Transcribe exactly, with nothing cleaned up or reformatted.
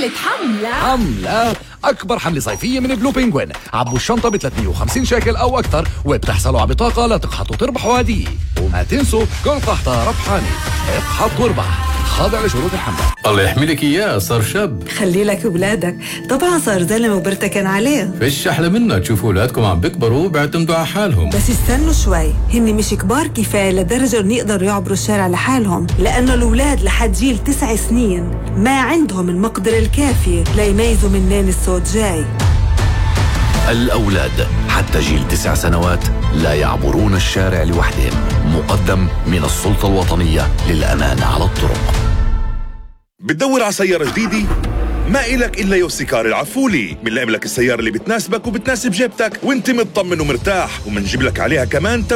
عملت حملة حملة أكبر حملة صيفية من بلو بينغوين. عبوا الشنطة ب ثلاثمية وخمسين شيكل أو أكثر وبتحصلوا على بطاقة لتقحطوا تربحوا هدية. وما تنسوا كل قحطة ربحانة. اقحط واربح، خاضع لشروط الحملة. الله يحملك إياه، صار شاب. خلي لك أولادك، طبعا صار زلمة وبرتكن عليه. فيش أحلى منها تشوفوا أولادكم عم بيكبروا وبيعتمدوا على حالهم. بس استنوا شوي، هن مش كبار كفاية لدرجة إنه يقدروا يعبروا الشارع لحالهم، لأنه الأولاد لحد جيل تسع سنين ما عندهم المقدرة الكافية ليميزوا منين الصوت جاي. الأولاد حتى جيل تسع سنوات لا يعبرون الشارع لوحدهم. مقدم من السلطة الوطنية للأمان على الطرق. بتدور على سيارة جديدة؟ ما إلك إلا يوسيكار العفولي. بنلاقي لك السيارة اللي بتناسبك وبتناسب جيبتك وانت مطمن ومرتاح، ومنجيب لك عليها كمان